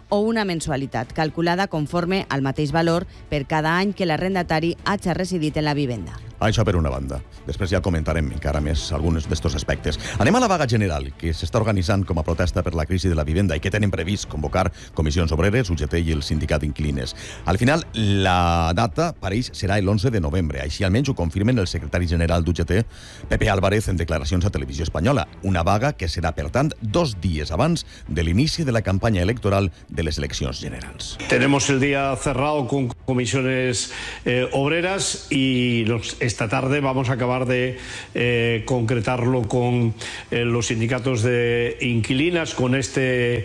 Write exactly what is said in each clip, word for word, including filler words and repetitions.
o una mensualitat, calculada conforme al mateix valor per cada any que l'arrendatari hagi residit en la vivenda. Això per una banda. Després ja comentarem encara més alguns d'estos aspectes. Anem a la vaga general, que s'està organitzant com a protesta per la crisi de la vivenda i que tenen previst convocar comissions obreres, U G T i el sindicat d'inquilines. Al final, la data, pareix, serà l'onze de novembre. Així almenys ho confirmen el secretari general d'U G T, Pepe Álvarez, en declaracions a Televisió Espanyola. Una vaga que serà, per tant, dos dies abans de l'inici de la campanya electoral de les eleccions generals. Tenemos el día cerrado con comisiones eh, obreras y nos esta tarde vamos a acabar de eh, concretarlo con eh, los sindicatos de inquilinas, con este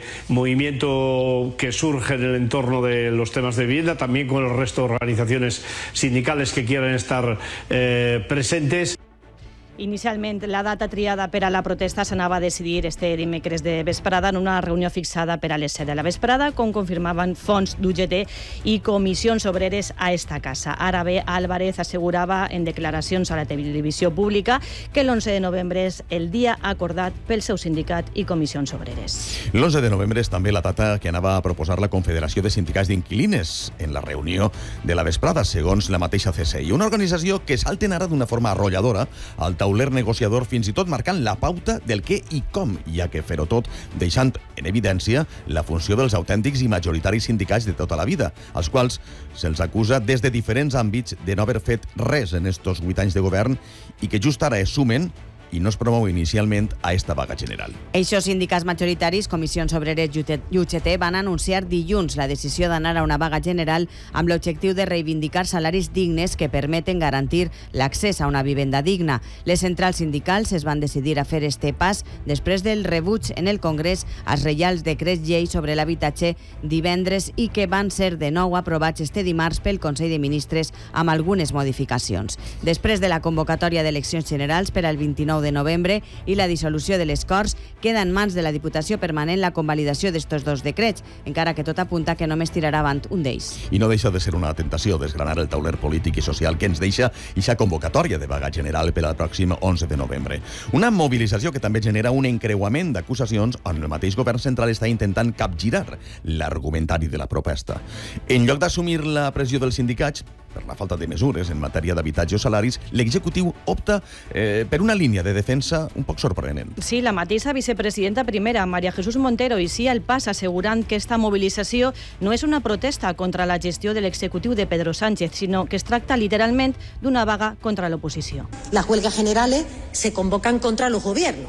movimiento que surge en el entorno de los temas de vivienda, también con el resto de organizaciones sindicales que quieran estar eh, presentes. Inicialment, la data triada per a la protesta s'anava a decidir este dimecres de vesprada en una reunió fixada per a les set de la vesprada, com confirmaven fons d'U G T i comissions obreres a esta casa. Ara bé, Álvarez assegurava en declaracions a la televisió pública que l'onze de novembre és el dia acordat pel seu sindicat i comissions obreres. L'onze de novembre és també la data que anava a proposar la Confederació de Sindicats d'Inquilines en la reunió de la vesprada, segons la mateixa C S I. Una organització que salten ara d'una forma arrolladora al tauler negociador, fins i tot marcant la pauta del què i com, ja que fer-ho tot deixant en evidència la funció dels autèntics i majoritaris sindicats de tota la vida, als quals se'ls acusa des de diferents àmbits de no haver fet res en estos vuit anys de govern i que just ara es sumen i no es promou inicialment a esta vaga general. Eixos sindicats majoritaris, Comissions Obreres i U G T van anunciar dilluns la decisió d'anar a una vaga general amb l'objectiu de reivindicar salaris dignes que permeten garantir l'accés a una vivenda digna. Les centrals sindicals es van decidir a fer este pas després del rebuig en el Congrés als reials decrets llei sobre l'habitatge divendres i que van ser de nou aprovats este dimarts pel Consell de Ministres amb algunes modificacions. Després de la convocatòria d'eleccions generals per al vint-i-nou de novembre i la dissolució de les Corts, queda en mans de la Diputació Permanent la convalidació d'estos dos decrets, encara que tot apunta que només tirarà avant un d'ells. I no deixa de ser una tentació desgranar el tauler polític i social que ens deixa ixa convocatòria de vaga general per al pròxim onze de novembre. Una mobilització que també genera un encreuament d'acusacions on el mateix govern central està intentant capgirar l'argumentari de la proposta. En lloc d'assumir la pressió dels sindicats per la falta de mesures en matèria d'habitatge o salaris, l'executiu opta eh, per una línia de defensa un poc sorprenent. Sí, la mateixa vicepresidenta primera, María Jesús Montero, i sí al pas assegurant que esta mobilització no és una protesta contra la gestió de l'executiu de Pedro Sánchez, sinó que es tracta literalment d'una vaga contra l'oposició. Las huelgas generales se convocan contra los gobiernos.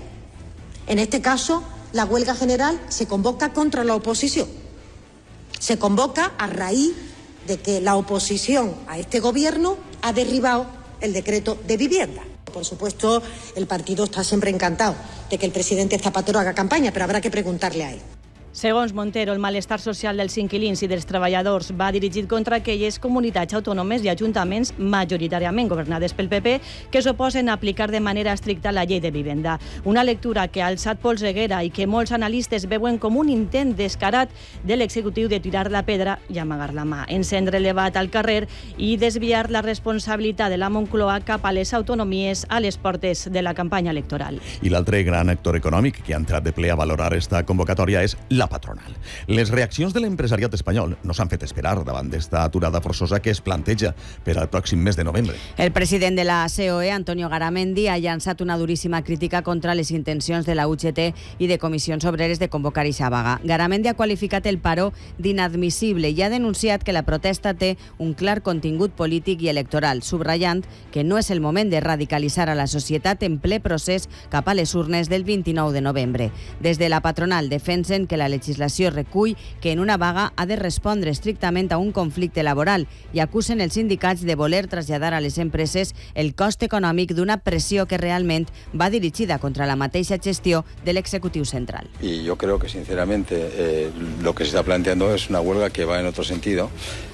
En este caso, la huelga general se convoca contra la oposición. Se convoca a raíz de que la oposición a este gobierno ha derribado el decreto de vivienda. Por supuesto, el partido está siempre encantado de que el presidente Zapatero haga campaña, pero habrá que preguntarle a él. Segons Montero, el malestar social dels inquilins i dels treballadors va dirigit contra aquelles comunitats autònomes i ajuntaments majoritàriament governades pel P P que s'oposen a aplicar de manera estricta la llei de vivenda. Una lectura que ha alçat polseguera i que molts analistes veuen com un intent descarat de l'executiu de tirar la pedra i amagar la mà, encendre el debat al carrer i desviar la responsabilitat de la Moncloa cap a les autonomies a les portes de la campanya electoral. I l'altre gran actor econòmic que ha entrat de ple a valorar esta convocatòria és la patronal. Les reaccions de l'empresariat espanyol no s'han fet esperar davant d'esta aturada forçosa que es planteja per al pròxim mes de novembre. El president de la C O E, Antonio Garamendi, ha llançat una duríssima crítica contra les intencions de la U G T i de comissions obreres de convocar eixa vaga. Garamendi ha qualificat el paro d'inadmissible i ha denunciat que la protesta té un clar contingut polític i electoral, subratllant que no és el moment de radicalitzar a la societat en ple procés cap a les urnes del vint-i-nou de novembre. Des de la patronal defensen que la legislació recull que en una vaga ha de respondre estrictament a un conflicte laboral i acusen els sindicats de voler traslladar a les empreses el cost econòmic d'una pressió que realment va dirigida contra la mateixa gestió de l'executiu central. Y yo creo que sinceramente eh, lo que se está planteando es una huelga que va en otro sentido,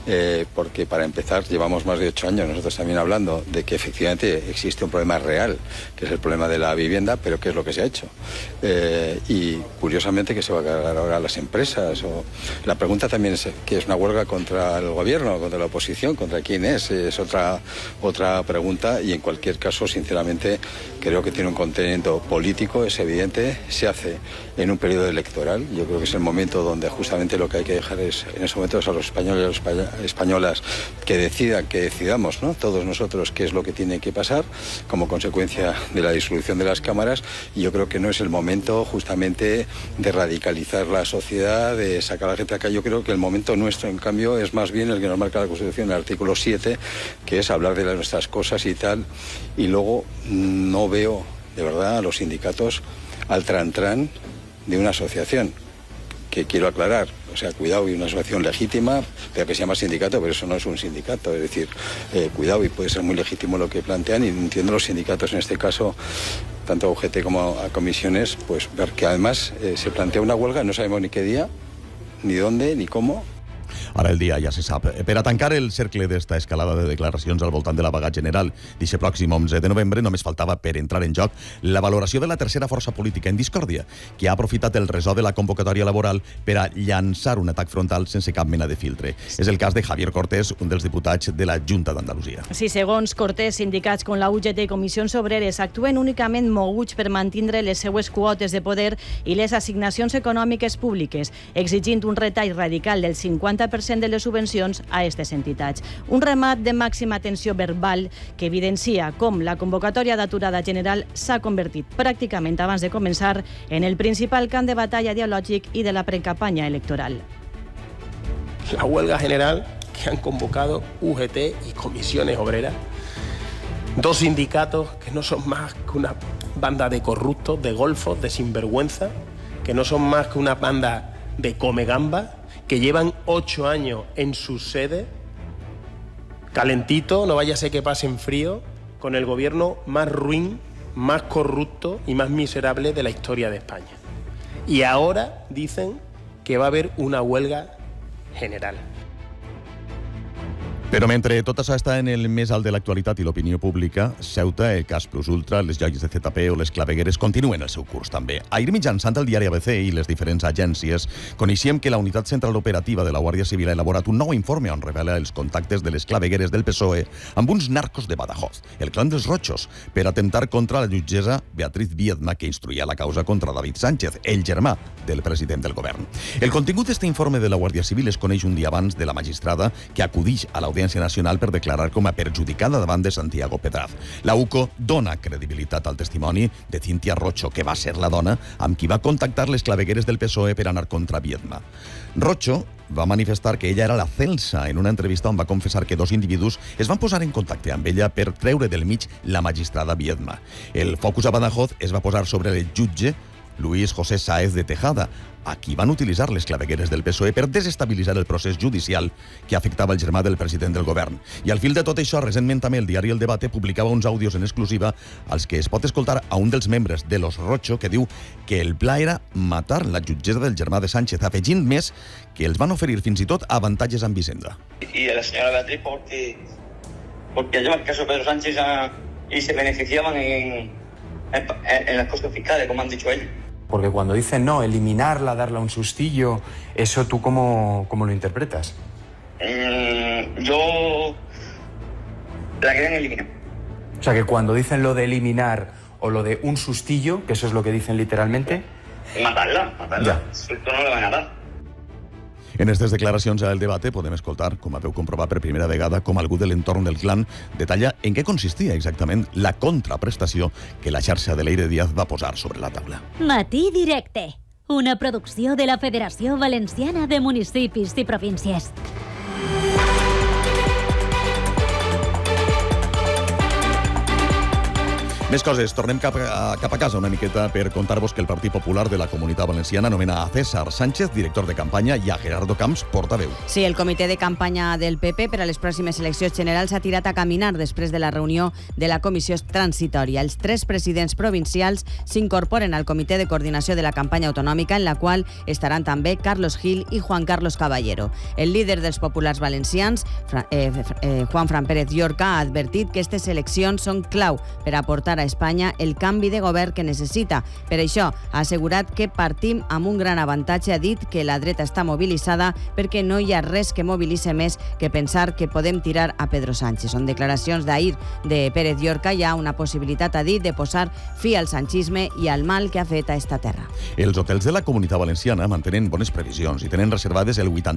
eh, porque para empezar llevamos más de ocho años nosotros también hablando de que efectivamente existe un problema real, que es el problema de la vivienda, pero ¿qué es lo que se ha hecho? Eh, y curiosamente, ¿qué se va a cargar ahora a las empresas? O... La pregunta también es que es una huelga contra el gobierno, contra la oposición, contra quién es, es otra, otra pregunta, y en cualquier caso, sinceramente, creo que tiene un contenido político, es evidente, se hace en un periodo electoral. Yo creo que es el momento donde justamente lo que hay que dejar es, en ese momento, a los españoles y a las españolas que decidan, que decidamos, ¿no?, todos nosotros qué es lo que tiene que pasar como consecuencia de la disolución de las cámaras, y yo creo que no es el momento justamente de radicalizar la sociedad, de sacar a la gente acá. Yo creo que el momento nuestro, en cambio, es más bien el que nos marca la Constitución, el artículo siete, que es hablar de nuestras cosas y tal, y luego no veo, de verdad, a los sindicatos al tran-tran de una asociación, que quiero aclarar, o sea, cuidado, y una asociación legítima, pero que se llama sindicato, pero eso no es un sindicato, es decir, eh, cuidado, y puede ser muy legítimo lo que plantean, y entiendo los sindicatos en este caso, tanto a U G T como a comisiones, pues ver que además eh, se plantea una huelga, no sabemos ni qué día, ni dónde, ni cómo. Ara el dia ja se sap. Per a tancar el cercle d'esta escalada de declaracions al voltant de la vaga general d'aquest pròxim onze de novembre, només faltava per entrar en joc la valoració de la tercera força política en discòrdia, que ha aprofitat el resó de la convocatòria laboral per a llançar un atac frontal sense cap mena de filtre. És el cas de Javier Cortés, un dels diputats de la Junta d'Andalusia. Sí, segons Cortés, sindicats com la U G T i comissions obreres actuen únicament moguts per mantindre les seues quotes de poder i les assignacions econòmiques públiques, exigint un retall radical del cinquanta per cent de les subvencions a aquestes entitats. Un remat de màxima tensió verbal que evidencia com la convocatòria d'aturada general s'ha convertit pràcticament abans de començar en el principal camp de batalla ideològic i de la precampanya electoral. La huelga general que han convocado U G T y comisiones obreras, dos sindicatos que no son más que una banda de corruptos, de golfos, de sinvergüenza, que no son más que una banda de comegambas, que llevan ocho años en sus sedes, calentito, no vaya a ser que pasen frío, con el gobierno más ruin, más corrupto y más miserable de la historia de España. Y ahora dicen que va a haber una huelga general. Però mentre tot això està en el més alt de l'actualitat i l'opinió pública, Ceuta, el cas Plus Ultra, les joies de Z P o les clavegueres continuen el seu curs també. Ahir mitjançant el diari A B C i les diferents agències, coneixíem que la Unitat Central Operativa de la Guàrdia Civil ha elaborat un nou informe on revela els contactes de les clavegueres del P S O E amb uns narcos de Badajoz, el clan dels Rojos, per atemptar contra la jutgessa Beatriz Viedma, que instruïa la causa contra David Sánchez, el germà del president del govern. El contingut d'este informe de la Guàrdia Civil es coneix un dia abans de la magistrada que acudix a l'Audiència Nacional per declarar com a perjudicada davant de Santiago Pedraz. La U C O dona credibilitat al testimoni de Cíntia Rocho, que va ser la dona amb qui va contactar les clavegueres del P S O E per anar contra Viedma. Rocho va manifestar que ella era la Celsa en una entrevista on va confessar que dos individus es van posar en contacte amb ella per treure del mig la magistrada Viedma. El focus a Badajoz es va posar sobre el jutge Luis José Sáez de Tejada, a qui van utilitzar les clavegueres del P S O E per desestabilitzar el procés judicial que afectava el germà del president del govern. I al fil de tot això, recentment també el diari El Debate publicava uns àudios en exclusiva als que es pot escoltar a un dels membres de Los Rocho que diu que el pla era matar la jutgessa del germà de Sánchez, afegint més que els van oferir fins i tot avantatges amb Hisenda. Y a la señora Beatriz porque, porque lleva el caso Pedro Sánchez a, y se beneficiaban en, en, en las costas fiscales, como han dicho ellos. Porque cuando dicen no, eliminarla, darle un sustillo, ¿eso tú cómo, cómo lo interpretas? Mm, yo la querían eliminar. O sea, que cuando dicen lo de eliminar o lo de un sustillo, que eso es lo que dicen literalmente... Matarla, matarla. Esto no le van a dar. En aquestes declaracions al Debate podem escoltar, com veu comprovar per primera vegada, com algú de l'entorn del clan detalla en què consistia exactament la contraprestació que la xarxa de Leire Díaz va posar sobre la taula. Matí Directe, una producció de la Federació Valenciana de Municipis i Províncies. Més coses, tornem cap a, cap a casa una miqueta per contar-vos que el Partit Popular de la Comunitat Valenciana nomena a César Sánchez, director de campanya, i a Gerardo Camps, portaveu. Sí, el comitè de campanya del P P per a les pròximes eleccions generals s'ha tirat a caminar després de la reunió de la comissió transitòria. Els tres presidents provincials s'incorporen al comitè de coordinació de la campanya autonòmica, en la qual estaran també Carlos Gil i Juan Carlos Caballero. El líder dels populars valencians, eh, eh, Juan Fran Pérez Llorca, ha advertit que aquestes eleccions són clau per aportar a Espanya el canvi de govern que necessita. Per això ha assegurat que partim amb un gran avantatge. Ha dit que la dreta està mobilitzada perquè no hi ha res que mobilitze més que pensar que podem tirar a Pedro Sánchez. Són declaracions d'ahir de Pérez Llorca. Hi ha una possibilitat, ha dit, de posar fi al sanchisme i al mal que ha fet a esta terra. Els hotels de la Comunitat Valenciana mantenen bones previsions i tenen reservades el vuitanta